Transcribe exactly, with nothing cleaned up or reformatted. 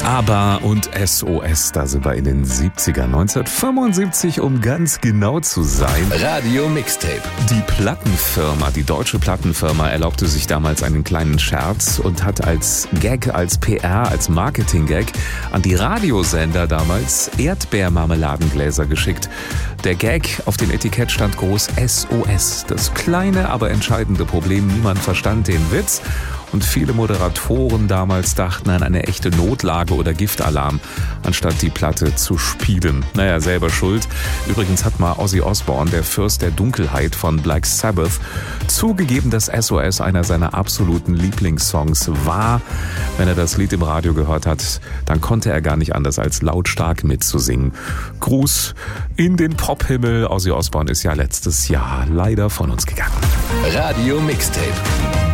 ABBA und S O S, da sind wir in den siebzigern, neunzehnhundertfünfundsiebzig, um ganz genau zu sein. Radio Mixtape. Die Plattenfirma, die deutsche Plattenfirma, erlaubte sich damals einen kleinen Scherz und hat als Gag, als P R, als Marketing-Gag an die Radiosender damals Erdbeermarmeladengläser geschickt. Der Gag, auf dem Etikett stand groß S O S. Das kleine, aber entscheidende Problem, niemand verstand den Witz. Und viele Moderatoren damals dachten an eine echte Notlage oder Giftalarm, anstatt die Platte zu spielen. Naja, selber schuld. Übrigens hat mal Ozzy Osbourne, der Fürst der Dunkelheit von Black Sabbath, zugegeben, dass S O S einer seiner absoluten Lieblingssongs war. Wenn er das Lied im Radio gehört hat, dann konnte er gar nicht anders als lautstark mitzusingen. Gruß in den Pophimmel. Ozzy Osbourne ist ja letztes Jahr leider von uns gegangen. Radio Mixtape.